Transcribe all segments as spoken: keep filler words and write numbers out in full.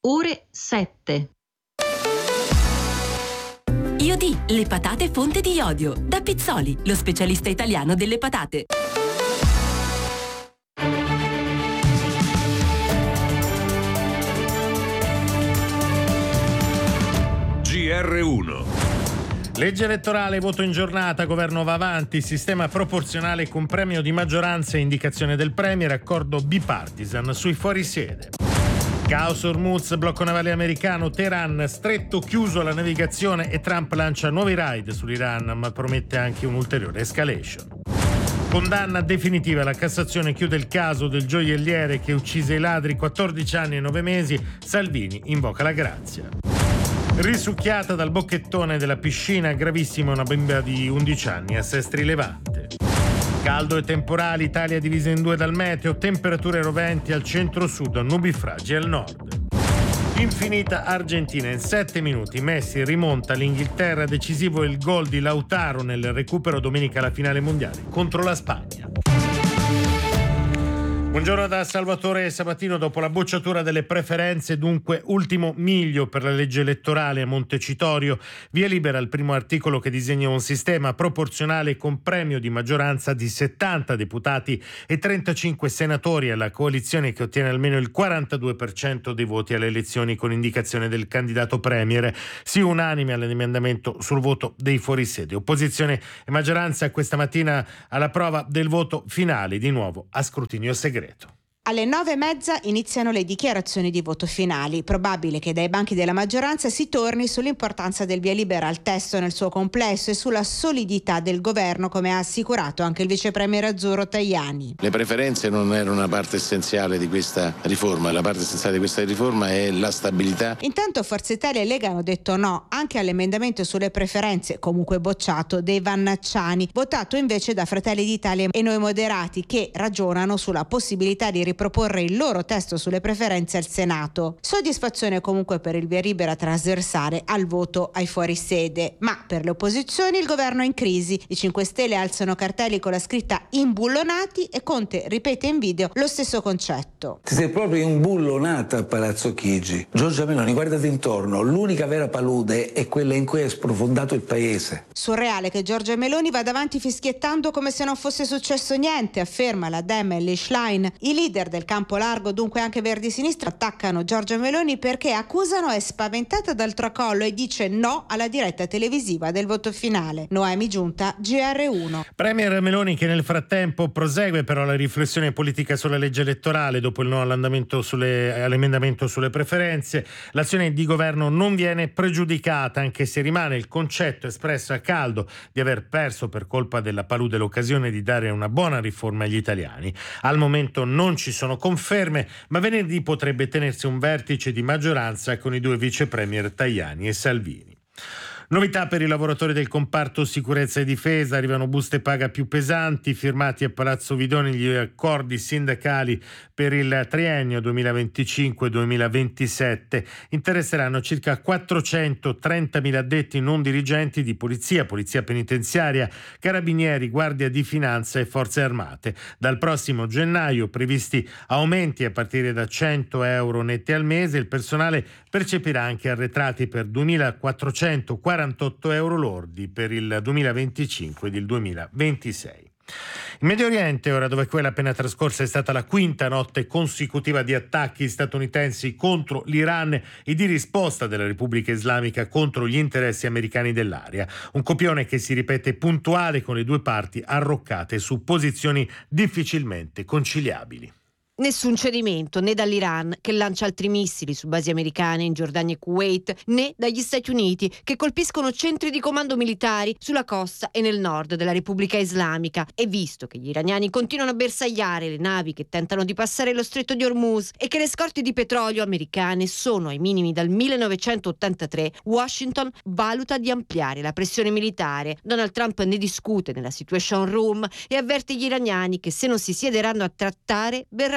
ore sette. Iodì, le patate fonte di iodio. Da Pizzoli, lo specialista italiano delle patate. G R uno. Legge elettorale, voto in giornata, governo va avanti, sistema proporzionale con premio di maggioranza e indicazione del premier, accordo bipartisan sui fuorisede. Caos Hormuz, blocco navale americano, Teheran, stretto chiuso alla navigazione e Trump lancia nuovi raid sull'Iran, ma promette anche un'ulteriore escalation. Condanna definitiva, la Cassazione chiude il caso del gioielliere che uccise i ladri, quattordici anni e nove mesi, Salvini invoca la grazia. Risucchiata dal bocchettone della piscina, gravissima una bimba di undici anni a Sestri Levante. Caldo e temporali, Italia divisa in due dal meteo, temperature roventi al centro-sud, nubifragi al nord. Infinita Argentina, in sette minuti Messi rimonta l'Inghilterra, decisivo il gol di Lautaro nel recupero domenica alla finale mondiale contro la Spagna. Buongiorno da Salvatore Sabatino. Dopo la bocciatura delle preferenze, dunque ultimo miglio per la legge elettorale a Montecitorio, via libera il primo articolo che disegna un sistema proporzionale con premio di maggioranza di settanta deputati e trentacinque senatori alla coalizione che ottiene almeno il quarantadue per cento dei voti alle elezioni con indicazione del candidato premier. Sì unanime all'emendamento sul voto dei fuorisede. Opposizione e maggioranza questa mattina alla prova del voto finale, di nuovo a scrutinio segreto. Alle nove e mezza iniziano le dichiarazioni di voto finali. Probabile che dai banchi della maggioranza si torni sull'importanza del via libera al testo nel suo complesso e sulla solidità del governo, come ha assicurato anche il vice premier azzurro Tajani. Le preferenze non erano una parte essenziale di questa riforma, la parte essenziale di questa riforma è la stabilità. Intanto Forza Italia e Lega hanno detto no anche all'emendamento sulle preferenze, comunque bocciato, dei Vannacciani, votato invece da Fratelli d'Italia e Noi Moderati, che ragionano sulla possibilità di proporre il loro testo sulle preferenze al Senato. Soddisfazione comunque per il via libera trasversale al voto ai fuorisede, ma per le opposizioni il governo è in crisi. I cinque Stelle alzano cartelli con la scritta imbullonati e Conte ripete in video lo stesso concetto. Ti sei proprio imbullonata a Palazzo Chigi. Giorgia Meloni, guardati intorno, l'unica vera palude è quella in cui è sprofondato il paese. Surreale che Giorgia Meloni vada avanti fischiettando come se non fosse successo niente, afferma la Dem e Elly Schlein. I leader del campo largo, dunque anche Verdi Sinistra, attaccano Giorgia Meloni perché accusano è spaventata dal tracollo e dice no alla diretta televisiva del voto finale. Noemi Giunta, G R uno. Premier Meloni che nel frattempo prosegue però la riflessione politica sulla legge elettorale dopo il no all'andamento sulle, all'emendamento sulle preferenze. L'azione di governo non viene pregiudicata, anche se rimane il concetto espresso a caldo di aver perso per colpa della palude l'occasione di dare una buona riforma agli italiani. Al momento non ci sono conferme, ma venerdì potrebbe tenersi un vertice di maggioranza con i due vice premier Tajani e Salvini. Novità per i lavoratori del comparto sicurezza e difesa, arrivano buste paga più pesanti, firmati a Palazzo Vidoni gli accordi sindacali per il triennio duemilaventicinque duemilaventisette. Interesseranno circa quattrocentotrentamila addetti non dirigenti di polizia, polizia penitenziaria, carabinieri, guardia di finanza e forze armate. Dal prossimo gennaio previsti aumenti a partire da cento euro netti al mese. Il personale percepirà anche arretrati per duemilaquattrocentoquarantotto euro lordi per il duemilaventicinque ed il duemilaventisei. In Medio Oriente, ora, dove quella appena trascorsa è stata la quinta notte consecutiva di attacchi statunitensi contro l'Iran e di risposta della Repubblica Islamica contro gli interessi americani dell'area. Un copione che si ripete puntuale con le due parti arroccate su posizioni difficilmente conciliabili. Nessun cedimento né dall'Iran, che lancia altri missili su basi americane in Giordania e Kuwait, né dagli Stati Uniti, che colpiscono centri di comando militari sulla costa e nel nord della Repubblica Islamica. E visto che gli iraniani continuano a bersagliare le navi che tentano di passare lo stretto di Hormuz e che le scorte di petrolio americane sono ai minimi dal millenovecentottantatré, Washington valuta di ampliare la pressione militare. Donald Trump ne discute nella Situation Room e avverte gli iraniani che se non si siederanno a trattare verranno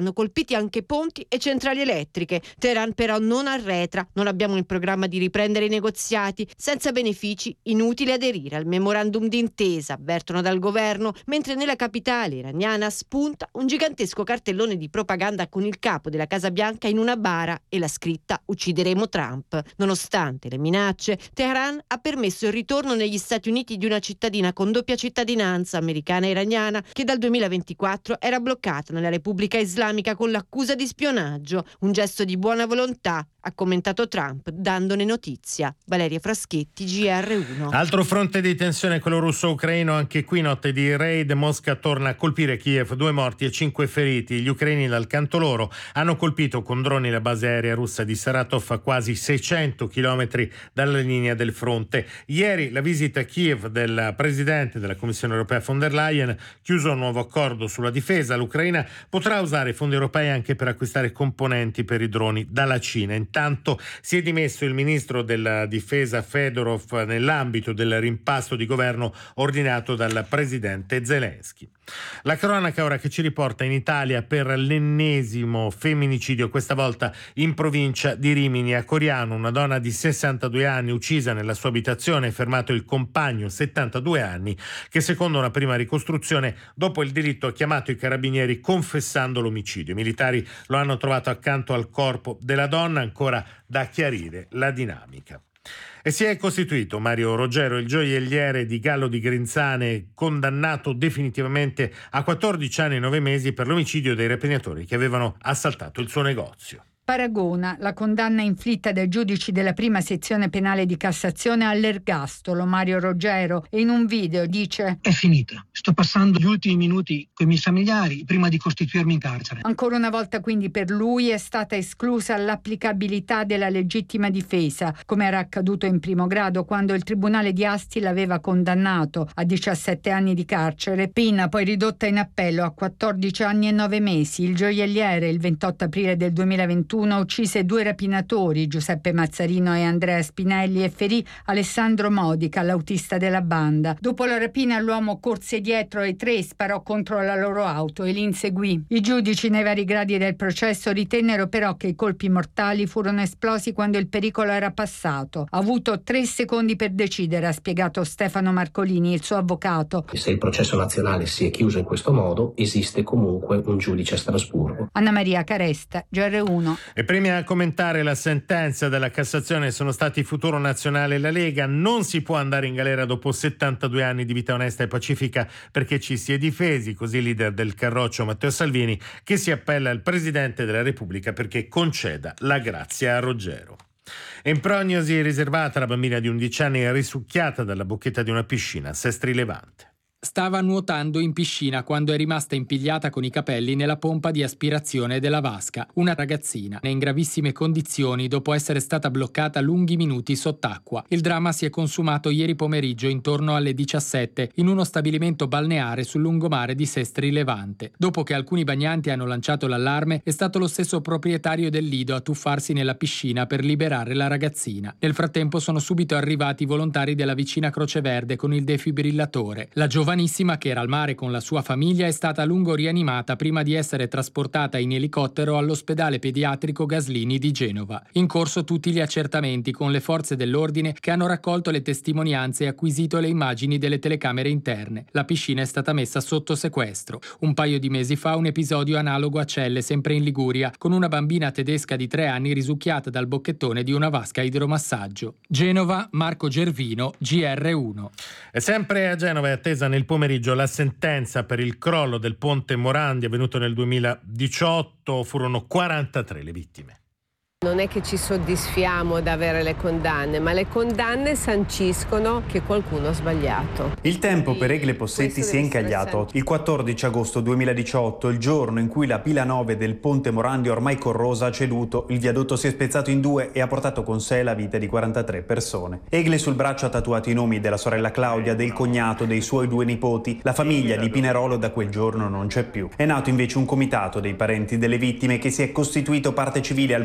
saranno colpiti anche ponti e centrali elettriche. Teheran però non arretra, non abbiamo in programma di riprendere i negoziati, senza benefici inutile aderire al memorandum d'intesa, avvertono dal governo, mentre nella capitale iraniana spunta un gigantesco cartellone di propaganda con il capo della Casa Bianca in una bara e la scritta "Uccideremo Trump". Nonostante le minacce, Teheran ha permesso il ritorno negli Stati Uniti di una cittadina con doppia cittadinanza, americana e iraniana, che dal duemilaventiquattro era bloccata nella Repubblica Islamica con l'accusa di spionaggio. Un gesto di buona volontà, ha commentato Trump, dandone notizia. Valeria Fraschetti, G R uno. Altro fronte di tensione, quello russo-ucraino. Anche qui notte di raid. Mosca torna a colpire Kiev, due morti e cinque feriti. Gli ucraini dal canto loro hanno colpito con droni la base aerea russa di Saratov a quasi seicento chilometri dalla linea del fronte. Ieri la visita a Kiev del presidente della Commissione europea von der Leyen, chiuso un nuovo accordo sulla difesa. L'Ucraina potrà usare i fondi europei anche per acquistare componenti per i droni dalla Cina. Intanto si è dimesso il ministro della difesa Fedorov nell'ambito del rimpasto di governo ordinato dal presidente Zelensky. La cronaca ora che ci riporta in Italia per l'ennesimo femminicidio, questa volta in provincia di Rimini. A Coriano una donna di sessantadue anni uccisa nella sua abitazione, fermato il compagno settantadue anni che secondo una prima ricostruzione dopo il delitto ha chiamato i carabinieri confessando l'omicidio. I militari lo hanno trovato accanto al corpo della donna, ancora da chiarire la dinamica. E si è costituito Mario Roggero, il gioielliere di Gallo di Grinzane, condannato definitivamente a quattordici anni e nove mesi per l'omicidio dei rapinatori che avevano assaltato il suo negozio. Paragona la condanna inflitta dai giudici della prima sezione penale di Cassazione all'ergastolo. Mario Roggero in un video dice: è finita, sto passando gli ultimi minuti con i miei familiari prima di costituirmi in carcere. Ancora una volta quindi per lui è stata esclusa l'applicabilità della legittima difesa, come era accaduto in primo grado quando il tribunale di Asti l'aveva condannato a diciassette anni di carcere, pena poi ridotta in appello a quattordici anni e nove mesi. Il gioielliere il ventotto aprile del duemilaventuno uccise due rapinatori, Giuseppe Mazzarino e Andrea Spinelli, e ferì Alessandro Modica, l'autista della banda. Dopo la rapina l'uomo corse dietro ai tre, sparò contro la loro auto e li inseguì. I giudici nei vari gradi del processo ritennero però che i colpi mortali furono esplosi quando il pericolo era passato. Ha avuto tre secondi per decidere, ha spiegato Stefano Marcolini, il suo avvocato. Se il processo nazionale si è chiuso in questo modo, esiste comunque un giudice a Strasburgo. Anna Maria Caresta, G R uno. E prima a commentare la sentenza della Cassazione sono stati Futuro Nazionale e la Lega. Non si può andare in galera dopo settantadue anni di vita onesta e pacifica perché ci si è difesi, così il leader del Carroccio Matteo Salvini, che si appella al Presidente della Repubblica perché conceda la grazia a Roggero. In prognosi riservata, la bambina di undici anni è risucchiata dalla bocchetta di una piscina a Sestri Levante. Stava nuotando in piscina quando è rimasta impigliata con i capelli nella pompa di aspirazione della vasca. Una ragazzina è in gravissime condizioni dopo essere stata bloccata lunghi minuti sott'acqua. Il dramma si è consumato ieri pomeriggio intorno alle diciassette in uno stabilimento balneare sul lungomare di Sestri Levante. Dopo che alcuni bagnanti hanno lanciato l'allarme, è stato lo stesso proprietario del lido a tuffarsi nella piscina per liberare la ragazzina. Nel frattempo sono subito arrivati i volontari della vicina Croce Verde con il defibrillatore. La giovane giovanissima, che era al mare con la sua famiglia, è stata a lungo rianimata prima di essere trasportata in elicottero all'ospedale pediatrico Gaslini di Genova. In corso tutti gli accertamenti con le forze dell'ordine che hanno raccolto le testimonianze e acquisito le immagini delle telecamere interne. La piscina è stata messa sotto sequestro. Un paio di mesi fa un episodio analogo a Celle, sempre in Liguria, con una bambina tedesca di tre anni risucchiata dal bocchettone di una vasca idromassaggio. Genova, Marco Gervino, G R uno. E sempre a Genova è attesa nel pomeriggio la sentenza per il crollo del ponte Morandi avvenuto nel duemiladiciotto. Furono quarantatré le vittime. Non è che ci soddisfiamo ad avere le condanne, ma le condanne sanciscono che qualcuno ha sbagliato. Il tempo per Egle Possetti si è incagliato. Il quattordici agosto duemiladiciotto, il giorno in cui la pila nove del ponte Morandi ormai corrosa ha ceduto, il viadotto si è spezzato in due e ha portato con sé la vita di quarantatré persone. Egle sul braccio ha tatuato i nomi della sorella Claudia, del cognato, dei suoi due nipoti. La famiglia di Pinerolo da quel giorno non c'è più. È nato invece un comitato dei parenti delle vittime che si è costituito parte civile al processo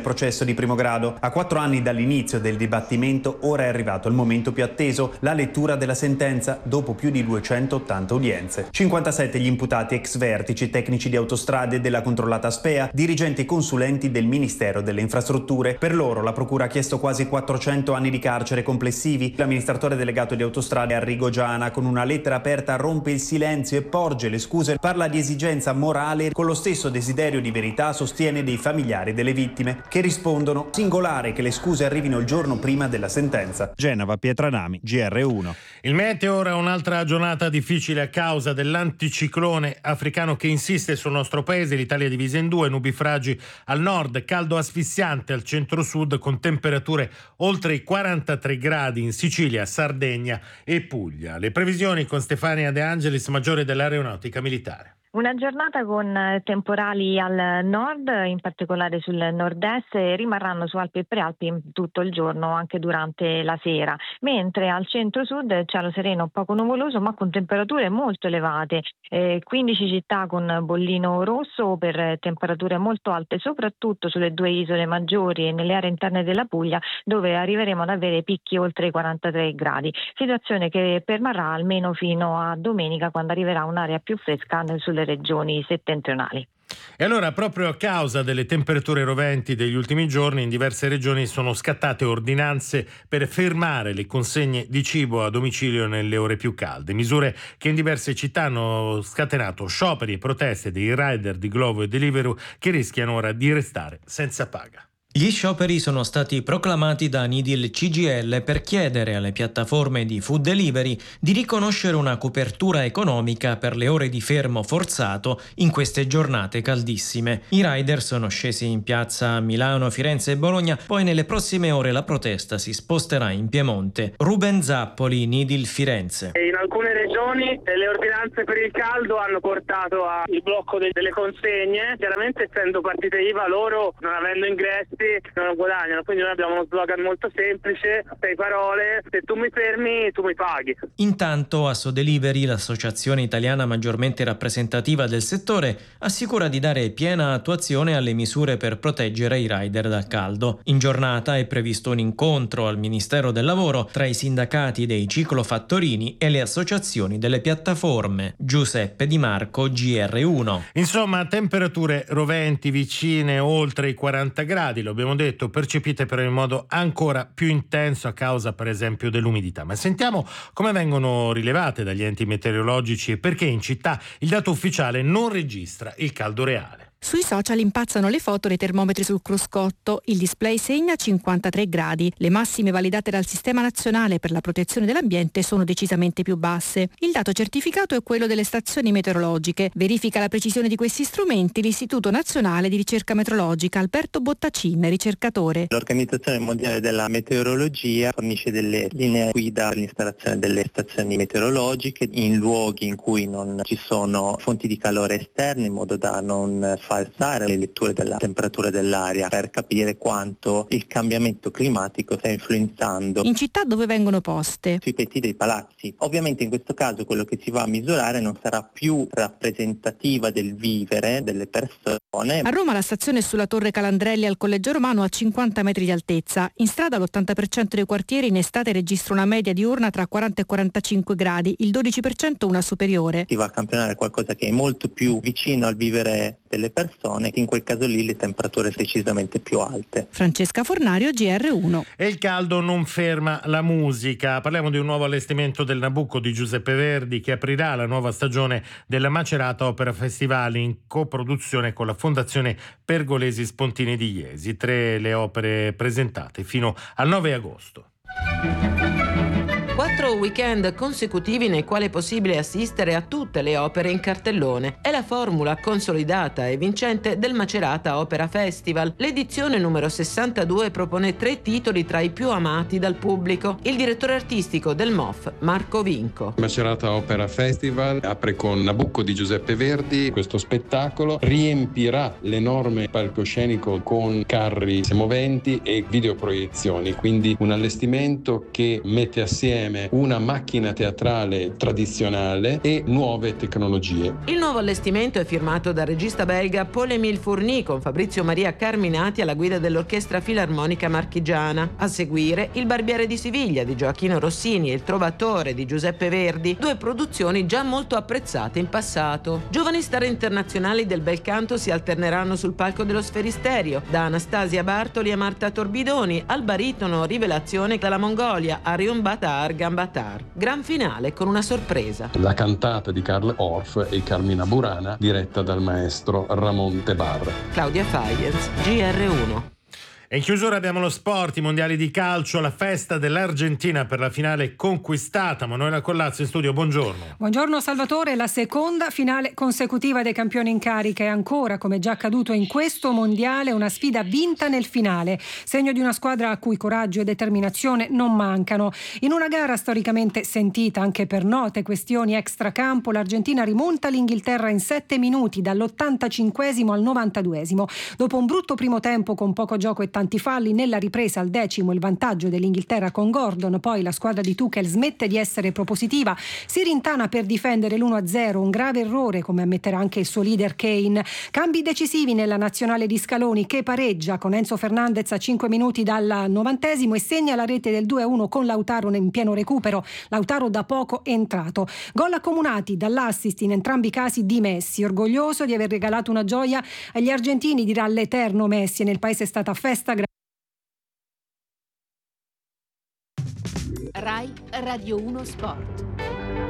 di primo grado. A quattro anni dall'inizio del dibattimento, ora è arrivato il momento più atteso, la lettura della sentenza dopo più di duecentottanta udienze. cinquantasette gli imputati ex vertici, tecnici di autostrade della controllata S P E A, dirigenti e consulenti del Ministero delle Infrastrutture. Per loro la procura ha chiesto quasi quattrocento anni di carcere complessivi. L'amministratore delegato di autostrade Arrigo Giana, con una lettera aperta, rompe il silenzio e porge le scuse. Parla di esigenza morale, con lo stesso desiderio di verità sostiene dei familiari delle vittime, che rispondono: singolare che le scuse arrivino il giorno prima della sentenza. Genova, Pietranami, G R uno. Il meteo ora, un'altra giornata difficile a causa dell'anticiclone africano che insiste sul nostro paese. L'Italia è divisa in due, nubifragi al nord, caldo asfissiante al centro-sud, con temperature oltre i quarantatré gradi in Sicilia, Sardegna e Puglia. Le previsioni con Stefania De Angelis, maggiore dell'Aeronautica Militare. Una giornata con temporali al nord, in particolare sul nord-est, e rimarranno su Alpi e Prealpi tutto il giorno, anche durante la sera, mentre al centro-sud cielo sereno poco nuvoloso ma con temperature molto elevate, eh, quindici città con bollino rosso per temperature molto alte, soprattutto sulle due isole maggiori e nelle aree interne della Puglia, dove arriveremo ad avere picchi oltre i quarantatré gradi, situazione che permarrà almeno fino a domenica, quando arriverà un'area più fresca sulle regioni settentrionali. E allora, proprio a causa delle temperature roventi degli ultimi giorni, in diverse regioni sono scattate ordinanze per fermare le consegne di cibo a domicilio nelle ore più calde. Misure che in diverse città hanno scatenato scioperi e proteste dei rider di Glovo e Deliveroo, che rischiano ora di restare senza paga. Gli scioperi sono stati proclamati da Nidil C G I L per chiedere alle piattaforme di food delivery di riconoscere una copertura economica per le ore di fermo forzato in queste giornate caldissime. I rider sono scesi in piazza a Milano, Firenze e Bologna, poi nelle prossime ore la protesta si sposterà in Piemonte. Ruben Zappoli, Nidil Firenze. In alcune regioni le ordinanze per il caldo hanno portato al blocco delle consegne. Chiaramente, essendo partite I V A, loro, non avendo ingressi, non guadagnano, quindi noi abbiamo uno slogan molto semplice, sei parole: se tu mi fermi tu mi paghi. Intanto Assodelivery, l'associazione italiana maggiormente rappresentativa del settore, assicura di dare piena attuazione alle misure per proteggere i rider dal caldo. In giornata è previsto un incontro al Ministero del Lavoro tra i sindacati dei ciclofattorini e le associazioni delle piattaforme. Giuseppe Di Marco, G R uno. Insomma, temperature roventi vicine oltre i quaranta gradi, lo abbiamo detto, percepite però in modo ancora più intenso a causa per esempio dell'umidità. Ma sentiamo come vengono rilevate dagli enti meteorologici e perché in città il dato ufficiale non registra il caldo reale. Sui social impazzano le foto dei termometri sul cruscotto. Il display segna cinquantatré gradi. Le massime validate dal Sistema Nazionale per la Protezione dell'Ambiente sono decisamente più basse. Il dato certificato è quello delle stazioni meteorologiche. Verifica la precisione di questi strumenti l'Istituto Nazionale di Ricerca Meteorologica. Alberto Bottacin, ricercatore. L'Organizzazione Mondiale della Meteorologia fornisce delle linee guida per l'installazione delle stazioni meteorologiche in luoghi in cui non ci sono fonti di calore esterne, in modo da non falsare le letture della temperatura dell'aria, per capire quanto il cambiamento climatico sta influenzando. In città dove vengono poste? Sui tetti dei palazzi. Ovviamente in questo caso quello che si va a misurare non sarà più rappresentativa del vivere delle persone. A Roma la stazione è sulla Torre Calandrelli al Collegio Romano a cinquanta metri di altezza. In strada l'ottanta per cento dei quartieri in estate registra una media diurna tra quaranta e quarantacinque gradi, il dodici per cento una superiore. Si va a campionare qualcosa che è molto più vicino al vivere delle persone, in quel caso lì le temperature decisamente più alte. Francesca Fornario, G R uno. E il caldo non ferma la musica. Parliamo di un nuovo allestimento del Nabucco di Giuseppe Verdi, che aprirà la nuova stagione della Macerata Opera Festival in coproduzione con la Fondazione Pergolesi Spontini di Iesi. Tre le opere presentate fino al nove agosto. Quattro weekend consecutivi nei quali è possibile assistere a tutte le opere in cartellone. È la formula consolidata e vincente del Macerata Opera Festival. L'edizione numero sessantadue propone tre titoli tra i più amati dal pubblico. Il direttore artistico del M O F, Marco Vinco. Macerata Opera Festival apre con Nabucco di Giuseppe Verdi. Questo spettacolo riempirà l'enorme palcoscenico con carri moventi e videoproiezioni, quindi un allestimento che mette assieme una una macchina teatrale tradizionale e nuove tecnologie. Il nuovo allestimento è firmato dal regista belga Paul-Émile Fourny con Fabrizio Maria Carminati alla guida dell'Orchestra Filarmonica Marchigiana. A seguire Il Barbiere di Siviglia di Gioachino Rossini e Il Trovatore di Giuseppe Verdi, due produzioni già molto apprezzate in passato. Giovani star internazionali del bel canto si alterneranno sul palco dello Sferisterio, da Anastasia Bartoli a Marta Torbidoni, al baritono rivelazione dalla Mongolia Arion Batar Gambatar. Gran finale con una sorpresa. La cantata di Karl Orff e Carmina Burana, diretta dal maestro Ramon Tebar. Claudia Fayenz, G R uno. E in chiusura abbiamo lo sport, i mondiali di calcio, la festa dell'Argentina per la finale conquistata. Manuela Collazzo in studio, buongiorno. Buongiorno Salvatore, la seconda finale consecutiva dei campioni in carica e ancora, come già accaduto in questo mondiale, una sfida vinta nel finale, segno di una squadra a cui coraggio e determinazione non mancano. In una gara storicamente sentita anche per note questioni extracampo, l'Argentina rimonta l'Inghilterra in sette minuti, dall'ottantacinquesimo al novantaduesimo. Dopo un brutto primo tempo con poco gioco e tanti falli, nella ripresa al decimo il vantaggio dell'Inghilterra con Gordon, poi la squadra di Tuchel smette di essere propositiva, si rintana per difendere l'uno a zero, un grave errore come ammetterà anche il suo leader Kane. Cambi decisivi nella nazionale di Scaloni che pareggia con Enzo Fernandez a cinque minuti dal novantesimo e segna la rete del due a uno con Lautaro in pieno recupero, Lautaro da poco entrato. Gol accomunati dall'assist in entrambi i casi di Messi, orgoglioso di aver regalato una gioia agli argentini, dirà l'eterno Messi, e nel paese è stata festa. Rai Radio uno Sport.